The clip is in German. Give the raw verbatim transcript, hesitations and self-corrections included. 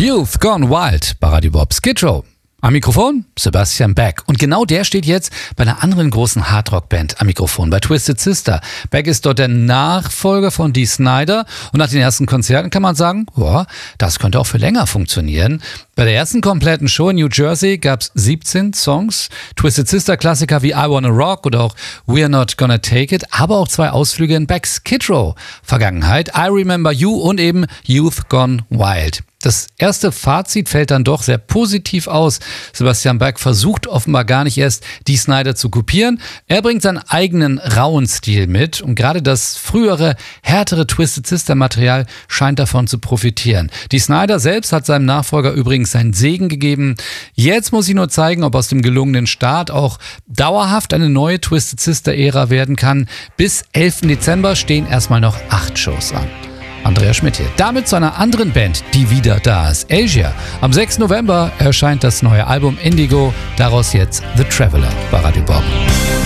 Youth Gone Wild bei Radio Bob Skid Row. Am Mikrofon Sebastian Beck. Und genau der steht jetzt bei einer anderen großen Hardrock-Band am Mikrofon, bei Twisted Sister. Beck ist dort der Nachfolger von Dee Snider. Und nach den ersten Konzerten kann man sagen, boah, das könnte auch für länger funktionieren. Bei der ersten kompletten Show in New Jersey gab es siebzehn Songs. Twisted Sister Klassiker wie I Wanna Rock oder auch We're Not Gonna Take It. Aber auch zwei Ausflüge in Becks Skid Row Vergangenheit. I Remember You und eben Youth Gone Wild. Das erste Fazit fällt dann doch sehr positiv aus. Sebastian Beck versucht offenbar gar nicht erst, Dee Snider zu kopieren. Er bringt seinen eigenen rauen Stil mit und gerade das frühere, härtere Twisted Sister Material scheint davon zu profitieren. Dee Snider selbst hat seinem Nachfolger übrigens seinen Segen gegeben. Jetzt muss ich nur zeigen, ob aus dem gelungenen Start auch dauerhaft eine neue Twisted Sister Ära werden kann. Bis elften Dezember stehen erstmal noch acht Shows an. Andrea Schmidt hier. Damit zu einer anderen Band, die wieder da ist. Asia. Am sechsten November erscheint das neue Album Indigo. Daraus jetzt The Traveler bei Radio Bob.